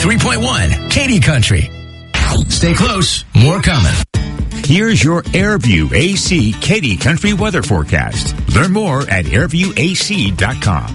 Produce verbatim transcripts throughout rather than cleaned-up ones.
ninety-three point one, Katy Country. Stay close. More coming. Here's your Airview A C Katy Country weather forecast. Learn more at airview a c dot com.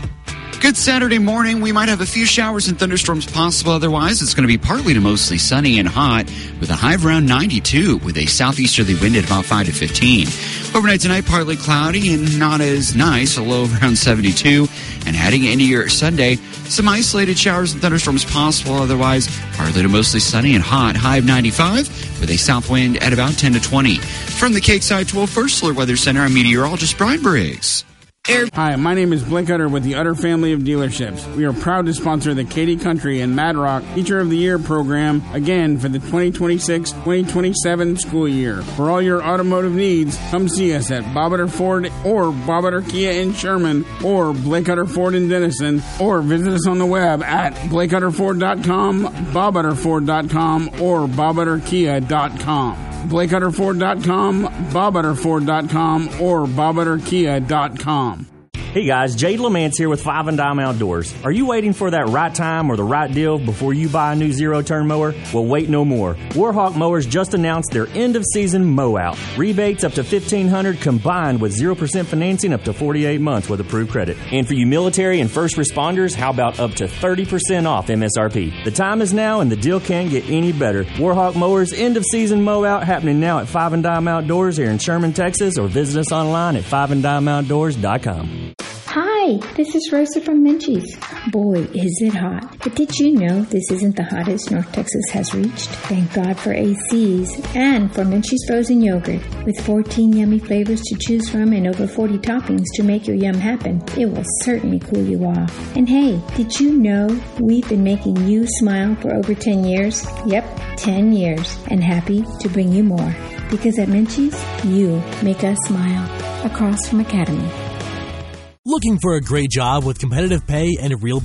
Good Saturday morning. We might have a few showers and thunderstorms possible. Otherwise, it's going to be partly to mostly sunny and hot with a high of around ninety-two with a southeasterly wind at about five to fifteen. Overnight tonight, partly cloudy and not as nice, a low of around seventy-two. And heading into your Sunday, some isolated showers and thunderstorms possible. Otherwise, partly to mostly sunny and hot, high of ninety-five with a south wind at about ten to twenty. From the Cakeside twelve First Alert Weather Center, I'm meteorologist Brian Briggs. Hi, my name is Blake Utter with the Utter family of dealerships. We are proud to sponsor the Katy Country and Mad Rock Teacher of the Year program again for the twenty twenty-six twenty twenty-seven school year. For all your automotive needs, come see us at Bob Utter Ford or Bob Utter Kia in Sherman or Blake Utter Ford in Denison, or visit us on the web at blake utter ford dot com, bob utter ford dot com, or bob utter kia dot com. blake utter ford dot com, bob utter ford dot com, or bob utter kia dot com. Hey guys, Jade Lamance here with Five and Dime Outdoors. Are you waiting for that right time or the right deal before you buy a new zero-turn mower? Well, wait no more. Warhawk Mowers just announced their end-of-season mow-out. Rebates up to fifteen hundred dollars combined with zero percent financing up to forty-eight months with approved credit. And for you military and first responders, how about up to thirty percent off M S R P? The time is now and the deal can't get any better. Warhawk Mowers end-of-season mow-out happening now at Five and Dime Outdoors here in Sherman, Texas, or visit us online at five and dime outdoors dot com. Hi, this is Rosa from Menchie's. Boy, is it hot. But did you know this isn't the hottest North Texas has reached? Thank God for A Cs and for Menchie's frozen yogurt. With fourteen yummy flavors to choose from and over forty toppings to make your yum happen, it will certainly cool you off. And hey, did you know we've been making you smile for over ten years? Yep, ten years. And happy to bring you more. Because at Menchie's, you make us smile. Across from Academy. Looking for a great job with competitive pay and a real